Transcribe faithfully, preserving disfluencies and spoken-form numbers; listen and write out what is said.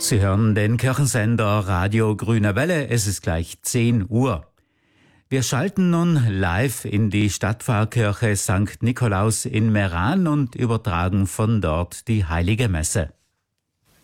Sie hören den Kirchensender Radio Grüne Welle. Es ist gleich zehn Uhr. Wir schalten nun live in die Stadtpfarrkirche Sankt Nikolaus in Meran und übertragen von dort die Heilige Messe.